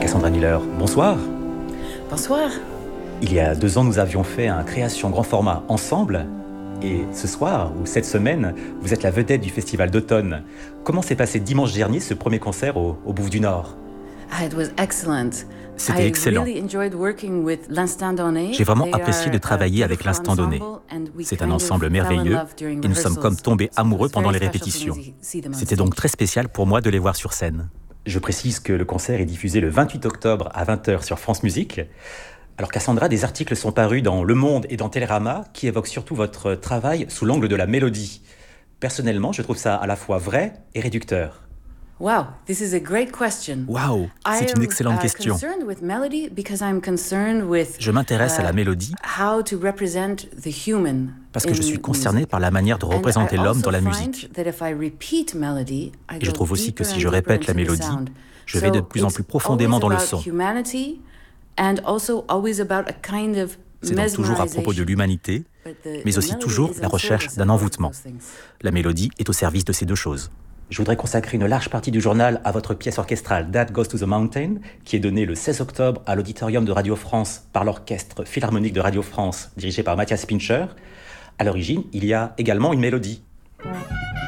Cassandra Miller, bonsoir. Bonsoir. Il y a 2 ans, nous avions fait un création grand format ensemble. Et ce soir, ou cette semaine, vous êtes la vedette du festival d'automne. Comment s'est passé dimanche dernier ce premier concert au Bouffe du Nord? C'était excellent. J'ai vraiment apprécié de travailler avec l'Instant Donné. C'est un ensemble merveilleux et nous sommes comme tombés amoureux pendant les répétitions. C'était donc très spécial pour moi de les voir sur scène. Je précise que le concert est diffusé le 28 octobre à 20h sur France Musique. Alors Cassandra, des articles sont parus dans Le Monde et dans Télérama qui évoquent surtout votre travail sous l'angle de la mélodie. Personnellement, je trouve ça à la fois vrai et réducteur. Waouh, c'est une excellente question. Je m'intéresse à la mélodie parce que je suis concerné par la manière de représenter l'homme dans la musique. Et je trouve aussi que si je répète la mélodie, je vais de plus en plus profondément dans le son. C'est donc toujours à propos de l'humanité, mais aussi toujours la recherche d'un envoûtement. La mélodie est au service de ces deux choses. Je voudrais consacrer une large partie du journal à votre pièce orchestrale That Goes to the Mountain, qui est donnée le 16 octobre à l'Auditorium de Radio France par l'Orchestre Philharmonique de Radio France, dirigé par Matthias Pincher. À l'origine, il y a également une mélodie.